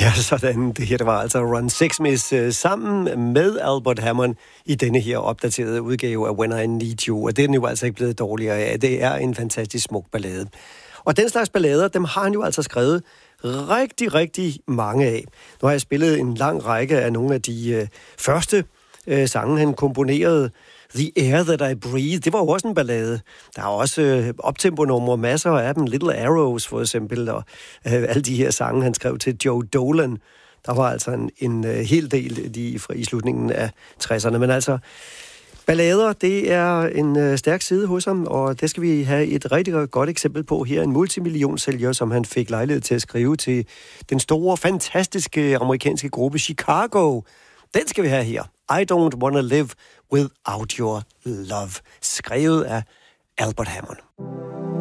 Ja, sådan. Det her, det var altså Run Sexsmith sammen med Albert Hammond i denne her opdaterede udgave af When I Need You. Og det er den jo altså ikke blevet dårligere af. Det er en fantastisk smuk ballade. Og den slags ballader, dem har han jo altså skrevet rigtig, rigtig mange af. Nu har jeg spillet en lang række af nogle af de første sange, han komponerede. The Air That I Breathe, det var jo også en ballade. Der er også optempo-numre, masser af dem. Little Arrows for eksempel, og alle de her sange, han skrev til Joe Dolan. Der var altså en hel del i slutningen af 60'erne. Men altså, ballader, det er en stærk side hos ham, og det skal vi have et rigtig godt eksempel på her. En multimillionsælger, som han fik lejlighed til at skrive til den store, fantastiske amerikanske gruppe Chicago. Den skal vi have her. I Don't Wanna Live Without Your Love. Skrevet af Albert Hammond.